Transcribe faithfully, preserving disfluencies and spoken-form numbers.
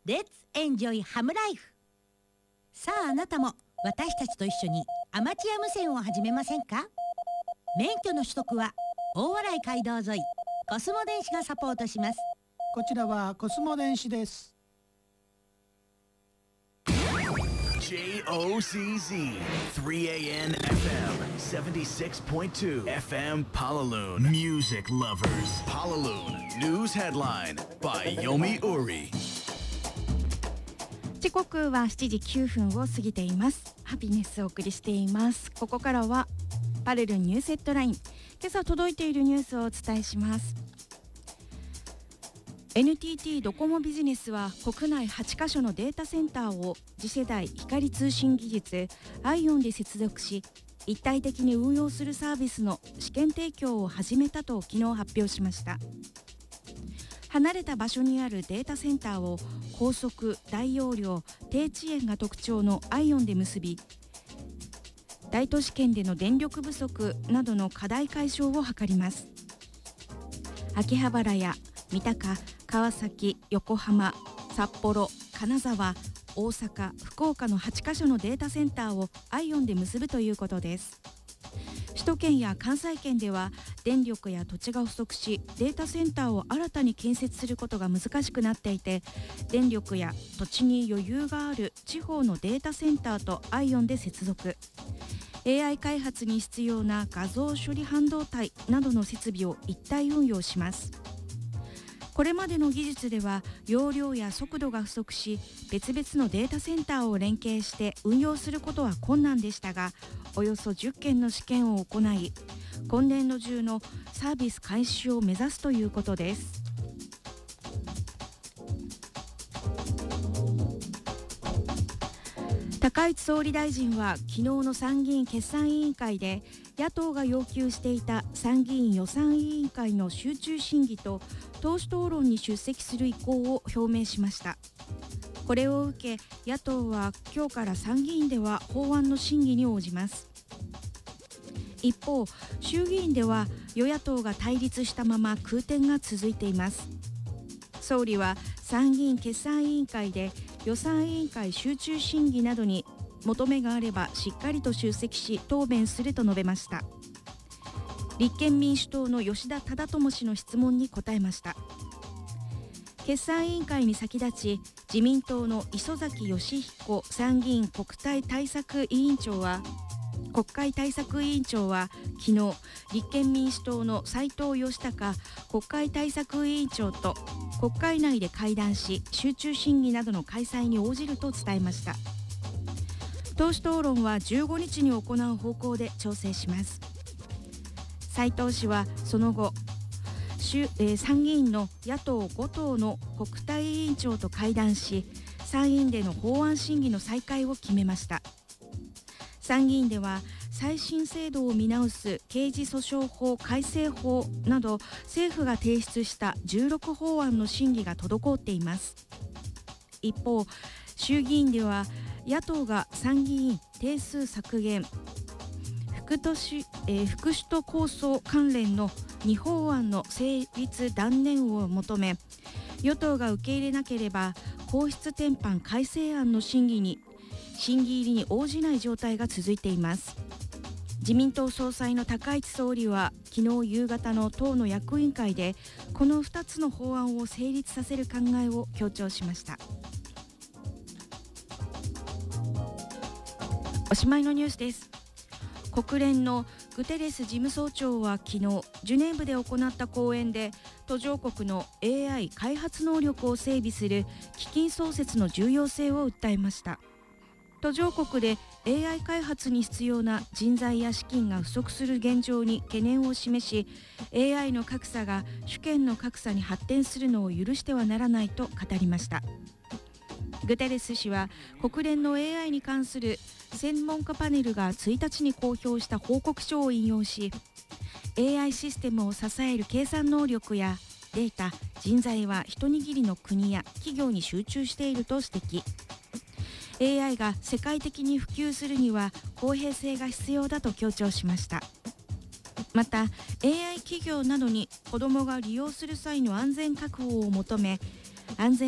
Let's enjoy Ham Life。さああなたも私たちと一緒にアマチュア無線を始めませんか？免許の取得は大洗街道沿いコスモ電子がサポートします。 こちらはコスモ電子です。 ジェイオーシーズー スリーエーエヌ エフエム セブンティシックスポイントツー エフエム Palaloon Music Lovers Palaloon News Headline by Yomi Uri。 時刻はしちじきゅうふんを過ぎています。ハピネスをお送りしています。ここからはパレルニュースヘッドライン、今朝届いているニュースをお伝えします。 エヌティーティー ドコモビジネスは国内はちカ所のデータセンターを次世代光通信技術 アイオン で接続し、一体的に運用するサービスの試験提供を始めたと昨日発表しました。離れた場所にあるデータセンターを高速、大容量、低遅延が特徴の アイオン で結び、大都市圏での電力不足などの課題解消を図ります。秋葉原や三鷹、川崎、横浜、札幌、金沢、大阪、福岡のはちカ所のデータセンターを アイオン で結ぶということです。首都圏や関西圏では電力や土地が不足し、データセンターを新たに建設することが難しくなっていて、電力や土地に余裕がある地方のデータセンターと アイオン で接続、 エーアイ 開発に必要な画像処理半導体などの設備を一体運用します。これまでの技術では容量や速度が不足し、別々のデータセンターを連携して運用することは困難でしたが、およそじゅっけんの試験を行い、今年度中のサービス開始を目指すということです。高市総理大臣は昨日の参議院決算委員会で、野党が要求していた参議院予算委員会の集中審議と党首討論に出席する意向を表明しました。これを受け、野党は今日から参議院では法案の審議に応じます。一方、衆議院では与野党が対立したまま空転が続いています。総理は参議院決算委員会で予算委員会集中審議などに求めがあればしっかりと出席し答弁すると述べました。立憲民主党の吉田忠智氏の質問に答えました。決算委員会に先立ち、自民党の磯崎仁彦参議院国対対策委員長は国会対策委員長は昨日、立憲民主党の斉藤義孝国会対策委員長と国会内で会談し、集中審議などの開催に応じると伝えました。党首討論はじゅうごにちに行う方向で調整します。斉藤氏はその後、参議院の野党ご党の国対委員長と会談し、参院での法案審議の再開を決めました。参議院では再審制度を見直す刑事訴訟法改正法など政府が提出したじゅうろく法案の審議が滞っています。一方、衆議院では野党が参議院定数削減、副都市、えー、副首都構想関連のに法案の成立断念を求め、与党が受け入れなければ皇室典範改正案の審議に審議入りに応じない状態が続いています。自民党総裁の高市総理は昨日夕方の党の役員会でこのふたつの法案を成立させる考えを強調しました。おしまいのニュースです。国連のグテレス事務総長は昨日ジュネーブで行った講演で、途上国の エーアイ 開発能力を整備する基金創設の重要性を訴えました。途上国で エーアイ 開発に必要な人材や資金が不足する現状に懸念を示し、 エーアイ の格差が主権の格差に発展するのを許してはならないと語りました。グテレス氏は国連の エーアイ に関する専門家パネルがいちにちに公表した報告書を引用し、 エーアイ システムを支える計算能力やデータ、人材は一握りの国や企業に集中していると指摘。 エーアイ が世界的に普及するには公平性が必要だと強調しました。また エーアイ 企業などに子どもが利用する際の安全確保を求め、安全